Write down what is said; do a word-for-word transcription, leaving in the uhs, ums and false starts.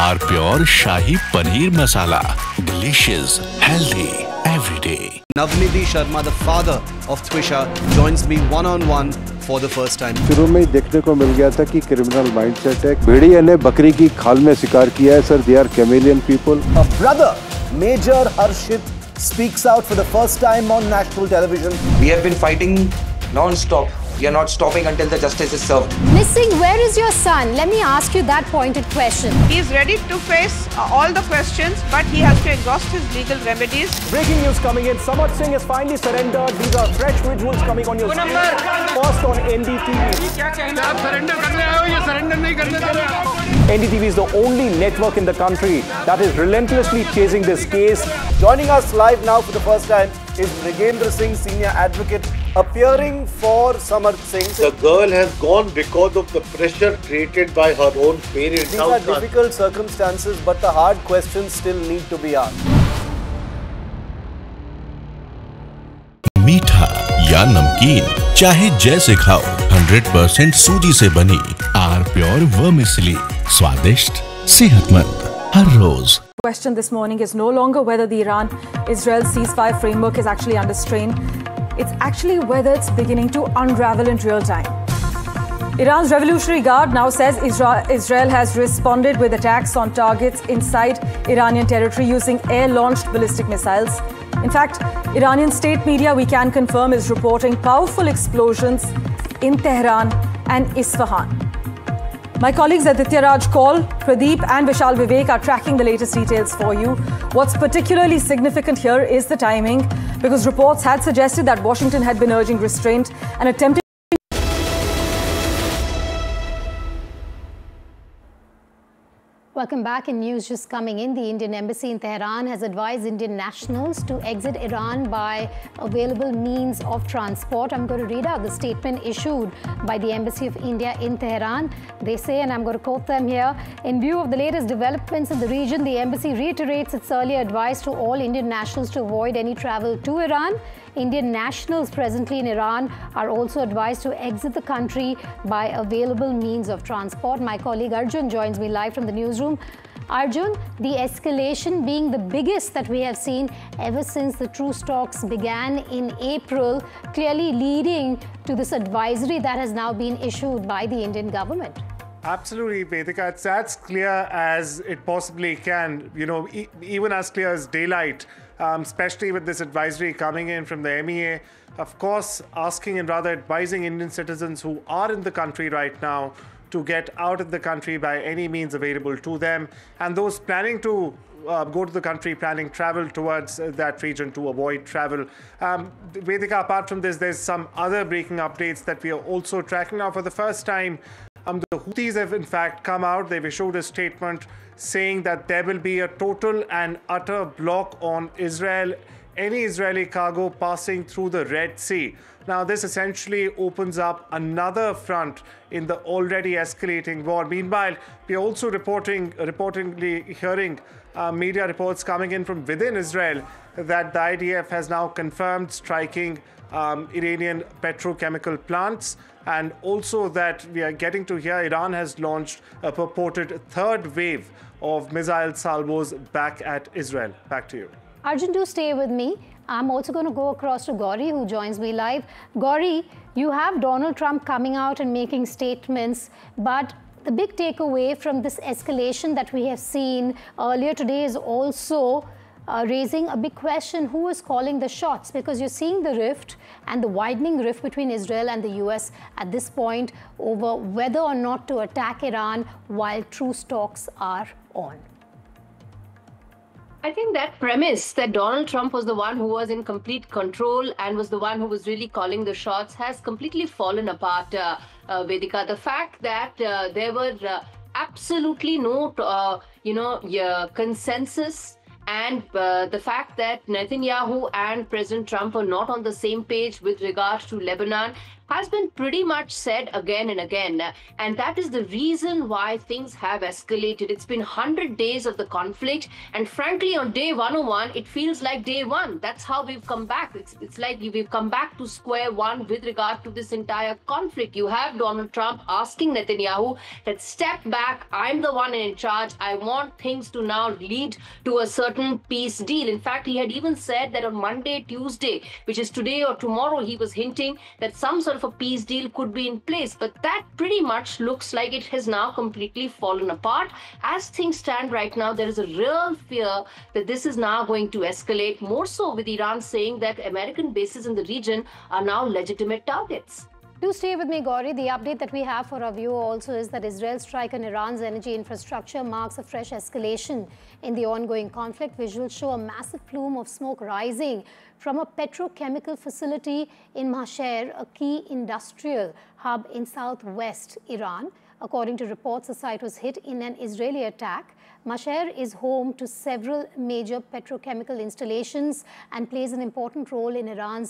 R Pure Shahi Paneer Masala. Delicious, healthy, every day. Navnidhi Sharma, the father of Twisha, joins me one-on-one for the first time. शुरू में ही देखने को मिल गया था कि criminal mindset है. भेड़िए ने बकरी की खाल में शिकार किया है. Sir, they are chameleon people. A brother, Major Harshit, speaks out for the first time on national television. We have been fighting non-stop. We are not stopping until the justice is served. Missing, where is your son? Let me ask you that pointed question. He is ready to face uh, all the questions, but he has to exhaust his legal remedies. Breaking news coming in. Samarth Singh has finally surrendered. These are fresh visuals coming on your screen. First on N D T V. N D T V is the only network in the country that is relentlessly chasing this case. Joining us live now for the first time is Mrigendra Singh, senior advocate, appearing for Samarth Singh. The girl has gone because of the pressure created by her own parents. These are difficult circumstances, but the hard questions still need to be asked. मीठा या नमकीन, चाहे जैसे खाओ, hundred percent सूजी से बनी are pure vermicelli, स्वादिष्ट, सेहतमंद, हर रोज. Question this morning is no longer whether the Iran-Israel ceasefire framework is actually under strain. It's actually whether it's beginning to unravel in real time. Iran's Revolutionary Guard now says Israel has responded with attacks on targets inside Iranian territory using air-launched ballistic missiles. In fact, Iranian state media, we can confirm, is reporting powerful explosions in Tehran and Isfahan. My colleagues Aditya Raj Kaul, Pradeep and Vishal Vivek are tracking the latest details for you. What's particularly significant here is the timing, because reports had suggested that Washington had been urging restraint and attempting Welcome back. In news just coming in, the Indian Embassy in Tehran has advised Indian nationals to exit Iran by available means of transport. I'm going to read out the statement issued by the Embassy of India in Tehran. They say, and I'm going to quote them here, in view of the latest developments in the region, the Embassy reiterates its earlier advice to all Indian nationals to avoid any travel to Iran. Indian nationals presently in Iran are also advised to exit the country by available means of transport. My colleague Arjun joins me live from the newsroom. Arjun, the escalation being the biggest that we have seen ever since the truce talks began in April, clearly leading to this advisory that has now been issued by the Indian government. Absolutely, Vedika. It's as clear as it possibly can, you know, e even as clear as daylight, um, especially with this advisory coming in from the M E A. Of course, asking and rather advising Indian citizens who are in the country right now to get out of the country by any means available to them, and those planning to uh, go to the country, planning travel towards uh, that region to avoid travel. Um, Vedika, apart from this, there's some other breaking updates that we are also tracking now for the first time. Um, the Houthis have in fact come out. They've issued a statement saying that there will be a total and utter block on Israel, any Israeli cargo passing through the Red Sea. Now, this essentially opens up another front in the already escalating war. Meanwhile, we are also reporting, reportedly hearing uh, media reports coming in from within Israel that the I D F has now confirmed striking um, Iranian petrochemical plants, and also that we are getting to hear Iran has launched a purported third wave of missile salvos back at Israel. Back to you. Arjun, do stay with me. I'm also going to go across to Gauri, who joins me live. Gauri, you have Donald Trump coming out and making statements, but the big takeaway from this escalation that we have seen earlier today is also uh, raising a big question: who is calling the shots? Because you're seeing the rift and the widening rift between Israel and the U S at this point over whether or not to attack Iran while truce talks are on. I think that premise that Donald Trump was the one who was in complete control and was the one who was really calling the shots has completely fallen apart, uh, uh, Vedika. The fact that uh, there were uh, absolutely no, uh, you know, yeah, consensus, and uh, the fact that Netanyahu and President Trump are not on the same page with regard to Lebanon, has been pretty much said again and again. And that is the reason why things have escalated. It's been one hundred days of the conflict. And frankly, on day one oh one, it feels like day one. That's how we've come back. It's, it's like we've come back to square one with regard to this entire conflict. You have Donald Trump asking Netanyahu that step back, I'm the one in charge. I want things to now lead to a certain peace deal. In fact, he had even said that on Monday, Tuesday, which is today or tomorrow, he was hinting that some sort of a peace deal could be in place. But that pretty much looks like it has now completely fallen apart. As things stand right now, there is a real fear that this is now going to escalate, more so with Iran saying that American bases in the region are now legitimate targets. Do stay with me, Gauri. The update that we have for our viewer also is that Israel's strike on Iran's energy infrastructure marks a fresh escalation in the ongoing conflict. Visuals show a massive plume of smoke rising from a petrochemical facility in Masher, a key industrial hub in southwest Iran. According to reports, the site was hit in an Israeli attack. Masher is home to several major petrochemical installations and plays an important role in Iran's